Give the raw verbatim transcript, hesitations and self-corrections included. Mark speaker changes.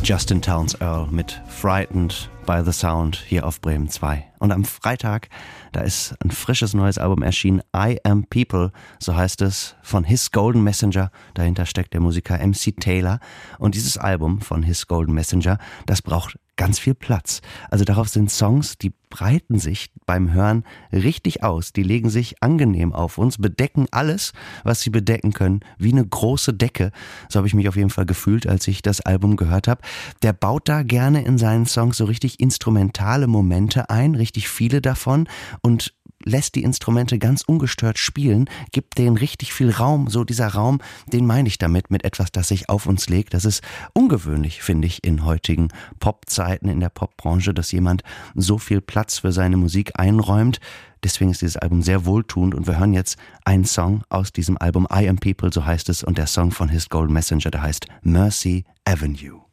Speaker 1: Justin Townes Earl mit Frightened by the Sound hier auf Bremen zwei. Und am Freitag, da ist ein frisches neues Album erschienen, I Am People, so heißt es, von His Golden Messenger. Dahinter steckt der Musiker M C Taylor. Und dieses Album von His Golden Messenger, das braucht ganz viel Platz. Also darauf sind Songs, die breiten sich beim Hören richtig aus. Die legen sich angenehm auf uns, bedecken alles, was sie bedecken können, wie eine große Decke. So habe ich mich auf jeden Fall gefühlt, als ich das Album gehört habe. Der baut da gerne in seinen Songs so richtig instrumentale Momente ein, richtig viele davon, und lässt die Instrumente ganz ungestört spielen, gibt denen richtig viel Raum. So dieser Raum, den meine ich damit, mit etwas, das sich auf uns legt. Das ist ungewöhnlich, finde ich, in heutigen Popzeiten, in der Popbranche, dass jemand so viel Platz für seine Musik einräumt. Deswegen ist dieses Album sehr wohltuend und wir hören jetzt einen Song aus diesem Album, I Am People, so heißt es, und der Song von His Golden Messenger, der heißt Mercy Avenue.